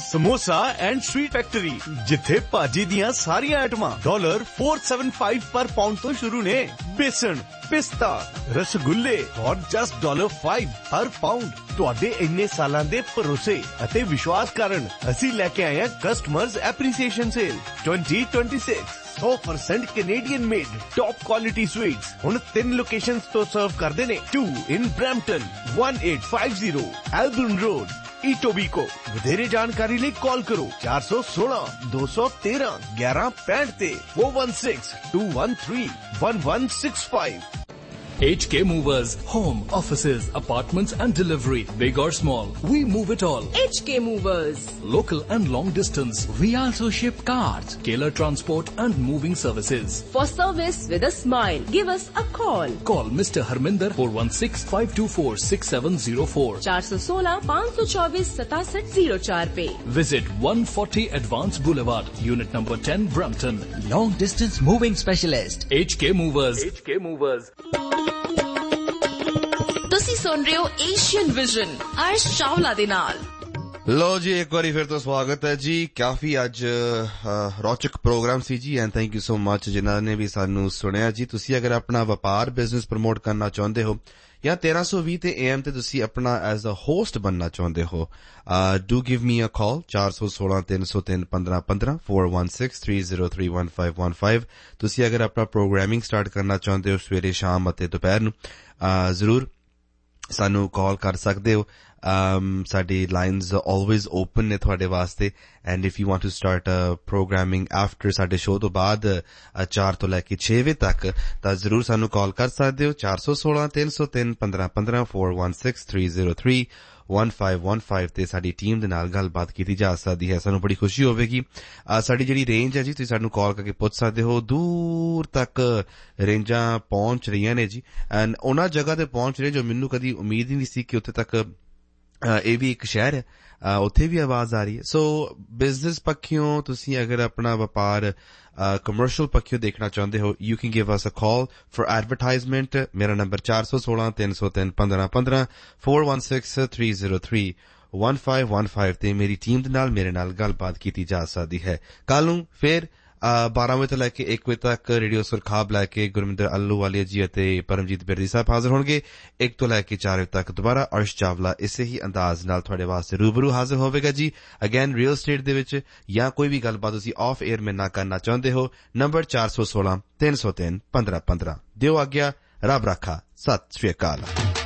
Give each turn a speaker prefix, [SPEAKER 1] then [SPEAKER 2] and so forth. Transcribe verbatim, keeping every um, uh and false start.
[SPEAKER 1] Samosa and sweet factory, जिथे भाजी दियां सारियां आइटमां डॉलर फोर सेवन फाइव पर पाउंड तो शुरू ने। बेसन, पिस्ता, रसगुल्ले और जस्ट डॉलर फाइव हर पाउंड। तुहाडे इन्ने सालां दे भरोसे अते विश्वास कारण असीं लेके आए हैं customers appreciation cell twenty twenty six. सौ percent Canadian made top quality sweets हुण तीन लोकेशंस तो सर्व करदे ने। To in Brampton, one eight five zero एल्बर्न road, Etobicoke. वधेरे जानकारी लिए कॉल करो चार सौ सोलह दो सौ तेरह ग्यारह पैंठ ते four one six to one three one one six five.
[SPEAKER 2] H K Movers, home, offices, apartments and delivery, big or small, we move it all.
[SPEAKER 3] H K Movers.
[SPEAKER 2] Local and long distance, we also ship cars, Keller transport and moving services.
[SPEAKER 3] For service with a smile, give us a call.
[SPEAKER 2] Call Mister Harminder four one six five two four six seven zero four.
[SPEAKER 3] चार सौ सोलह पाँच सौ चौबीस सतासठ zero चार पे.
[SPEAKER 2] Visit one forty Advance Boulevard, Unit number ten, Brampton.
[SPEAKER 4] Long distance moving specialist.
[SPEAKER 2] H K Movers. H K Movers.
[SPEAKER 3] ਤੁਸੀਂ ਸੁਣ ਰਹੇ ਹੋ ਏਸ਼ੀਅਨ ਵਿਜ਼ਨ ਅਰਸ਼ ਚਾਵਲਾ ਦੇ ਨਾਲ।
[SPEAKER 5] लो जी, एक बार फिर तो स्वागत है जी। काफी अज रोचक programme C ji, and thank you so much जिन्हों ने भी सानू सुनिया जी। तुसी अगर अपना व्यापार बिजनेस प्रमोट करना चाहते हो या तेरह सौ भी ते एम ते तुसी अपना एज अ होस्ट बनना चाहते हो, do give me a call चार सौ सोलह तीन सौ तीन पंद्रह पंद्रह four one six three zero three one five one five. तुसी अगर अपना प्रोग्रामिंग स्टार्ट करना चाहते हो सवेरे शाम अते दोपहर नू, जरूर सानू कॉल कर सकते हो। Um, साडी लाइन्स ऑलवेज ओपन ने थोड़े वास्ते, and if you want to start programming after साडे शो तो बाद चार तो लैके छे बजे तक, तां जरूर सानू कॉल कर सकते हो चार सौ सोलह तीन सौ तीन पंद्रह पंद्रह four one six three zero three one five one five ते साडी टीम दे नाल गलबात कीती जा सकदी है। सानू बड़ी खुशी होवेगी। साडी जिहड़ी रेंज है जी, तुसीं सानू कॉल करके पुछ सकदे हो। दूर तक रेंजां पहुंच रहीआं ने जी, एंड उन्हां जगह ते पहुंच रही जो मैनू कदी उम्मीद ही नहीं सी कि उत्थे तक ये भी एक शहर है, उत्थे भी आवाज आ रही है। सो बिजनेस पक्षियों तुसी अगर अपना व्यापार कमर्शियल पक्षियों देखना चाहते हो, you can give us a call for advertisement. मेरा नंबर चार सौ सोलह तीन सौ तीन पंद्रह पंद्रह four one six three zero three one five one five ते मेरी टीम दे नाल मेरे नाल गलबात की जा सकती है। कल नूं फिर बारह बजे तो लैके एक बजे तक रेडियो सुरखाब लैके गुरमिंदर अल्लूवालिया जी अते परमजीत बिरदी साहब हाजिर होंगे। एक तो लैके चार बजे तक दोबारा अर्श चावला इसे ही अंदाज नाल थोड़े वास्ते रूबरू हाजिर होवेगा जी। अगेन रियल स्टेट दे विच या कोई भी गलबात तुसी ऑफ एयर में ना करना चाहते हो, नंबर चार सौ सोलह तीन सौ तीन पंद्रह पंद्रह। दियो आज्ञा, रब रखा, सत श्री अकाल।